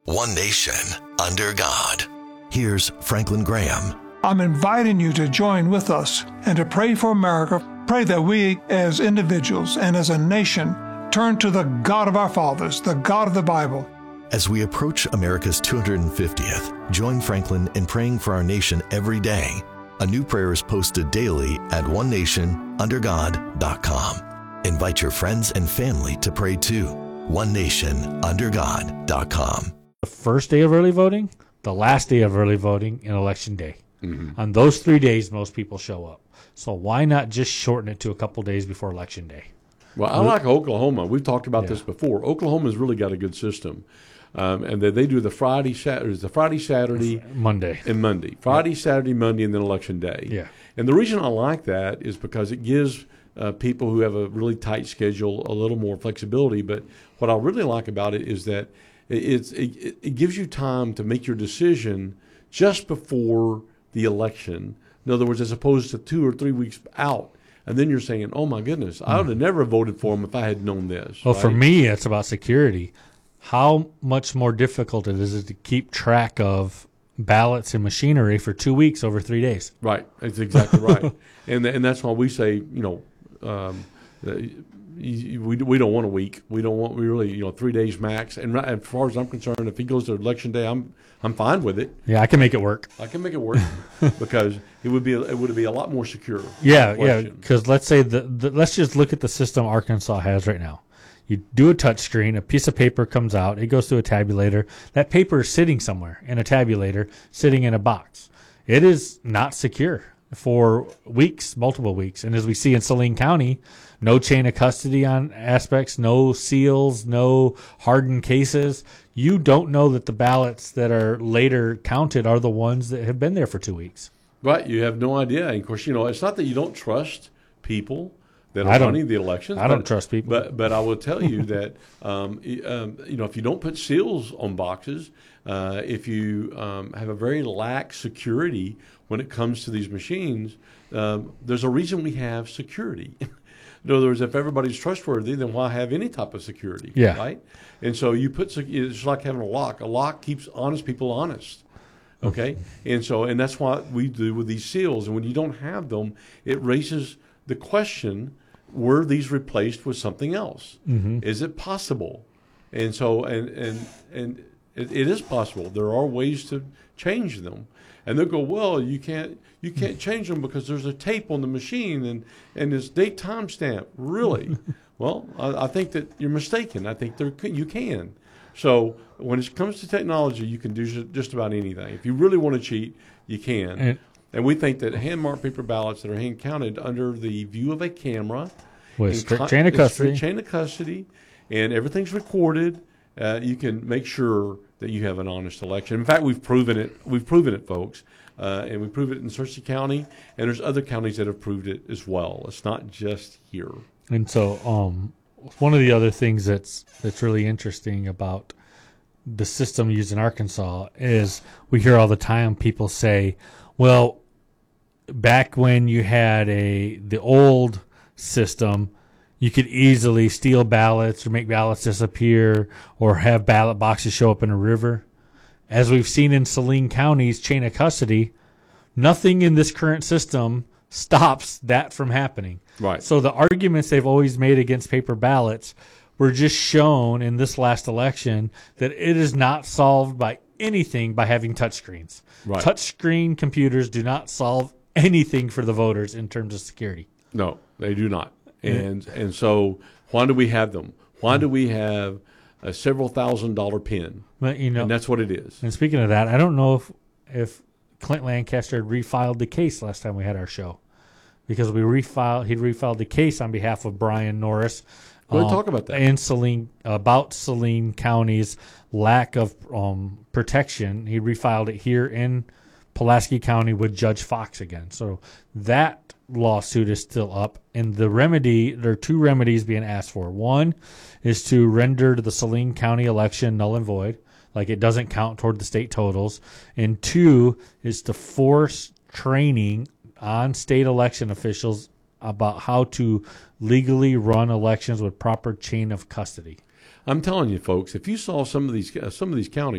One nation, under God. Here's Franklin Graham. I'm inviting you to join with us and to pray for America. Pray that we as individuals and as a nation turn to the God of our fathers, the God of the Bible. As we approach America's 250th, join Franklin in praying for our nation every day. A new prayer is posted daily at onenationundergod.com. Invite your friends and family to pray too. onenationundergod.com. The first day of early voting, the last day of early voting, and Election Day. Mm-hmm. On those 3 days, most people show up. So why not just shorten it to a couple days before Election Day? Well, I like Oklahoma. We've talked about this before. Oklahoma's really got a good system. And they do the Friday, Saturday, Monday. And Monday. Friday, Saturday, Monday, and then Election Day. Yeah. And the reason I like that is because it gives people who have a really tight schedule a little more flexibility. But what I really like about it is that it gives you time to make your decision just before the election. In other words, as opposed to 2 or 3 weeks out. And then you're saying, oh, my goodness, I would have never voted for him if I had known this. Well, right? For me, it's about security. How much more difficult is it to keep track of ballots and machinery for 2 weeks over 3 days? Right. That's exactly right. And that's why we say, we don't want a week. We really 3 days max. And as far as I'm concerned, if he goes to Election Day, I'm fine with it. Yeah, I can make it work. I can make it work because it would be a lot more secure. Yeah. Because let's say let's just look at the system Arkansas has right now. You do a touch screen, a piece of paper comes out, it goes through a tabulator. That paper is sitting somewhere in a tabulator, sitting in a box. It is not secure for weeks, multiple weeks. And as we see in Saline County, no chain of custody on aspects, no seals, no hardened cases. You don't know that the ballots that are later counted are the ones that have been there for 2 weeks. Right. You have no idea. And of course, it's not that you don't trust people that are running the elections. I don't trust people. But I will tell you that, if you don't put seals on boxes, if you have a very lax security when it comes to these machines, there's a reason we have security. In other words, if everybody's trustworthy, then why have any type of security? Yeah. Right? And so it's like having a lock. A lock keeps honest people honest. Okay? And that's what we do with these seals. And when you don't have them, it raises the question, were these replaced with something else? Mm-hmm. Is it possible? And so, and it is possible. There are ways to change them. And they'll go, well, you can't change them because there's a tape on the machine and it's date timestamp. Really? Well, I think that you're mistaken. I think you can. So when it comes to technology, you can do just about anything. If you really want to cheat, you can. And we think that hand-marked paper ballots that are hand-counted under the view of a camera, with strict chain of custody, and everything's recorded, you can make sure that you have an honest election. In fact, we've proven it. We've proven it, folks, and we prove it in Searcy County, and there's other counties that have proved it as well. It's not just here. And so, one of the other things that's really interesting about the system used in Arkansas is we hear all the time people say, well, back when you had the old system, you could easily steal ballots or make ballots disappear or have ballot boxes show up in a river. As we've seen in Saline County's chain of custody, nothing in this current system stops that from happening. Right. So the arguments they've always made against paper ballots were just shown in this last election that it is not solved by anything by having touchscreens. Right. Touchscreen computers do not solve anything for the voters in terms of security. No, they do not. And so why do we have them? Why do we have a several $1,000 pin? But, and that's what it is. And speaking of that, I don't know if Clint Lancaster had refiled the case last time we had our show, because he'd refiled the case on behalf of Brian Norris. Talk about that. About Saline County's lack of protection. He refiled it here in Pulaski County with Judge Fox again. So that lawsuit is still up. And there are two remedies being asked for. One is to render the Saline County election null and void, like it doesn't count toward the state totals. And two is to force training on state election officials about how to legally run elections with proper chain of custody. I'm telling you, folks, if you saw some of these counties